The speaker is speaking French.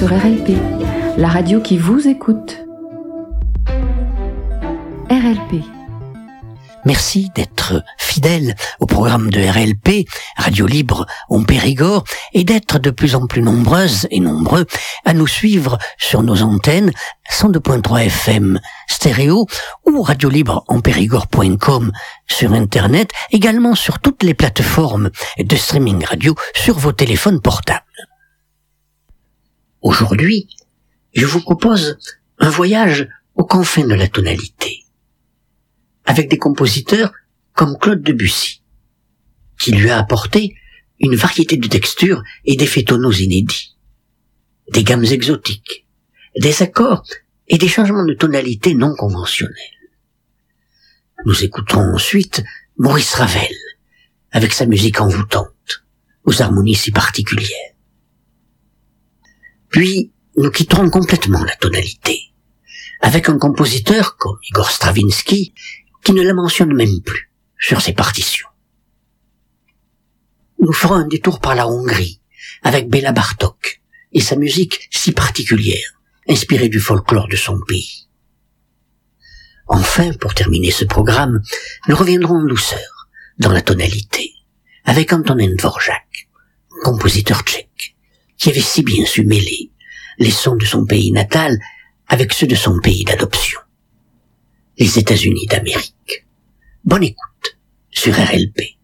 sur RLP, la radio qui vous écoute. RLP. Merci d'être fidèle au programme de RLP, Radio Libre en Périgord, et d'être de plus en plus nombreuses et nombreux à nous suivre sur nos antennes 102.3 FM stéréo ou radiolibreempérigord.com sur Internet, également sur toutes les plateformes de streaming radio sur vos téléphones portables. Aujourd'hui, je vous propose un voyage aux confins de la tonalité, avec des compositeurs comme Claude Debussy, qui lui a apporté une variété de textures et d'effets tonaux inédits, des gammes exotiques, des accords et des changements de tonalité non conventionnels. Nous écouterons ensuite Maurice Ravel, avec sa musique envoûtante, aux harmonies si particulières. Puis, nous quitterons complètement la tonalité, avec un compositeur comme Igor Stravinsky, qui ne la mentionne même plus sur ses partitions. Nous ferons un détour par la Hongrie, avec Béla Bartók, et sa musique si particulière, inspirée du folklore de son pays. Enfin, pour terminer ce programme, nous reviendrons en douceur, dans la tonalité, avec Antonín Dvořák, compositeur tchèque, qui avait si bien su mêler les sons de son pays natal avec ceux de son pays d'adoption, les États-Unis d'Amérique. Bonne écoute sur RLP.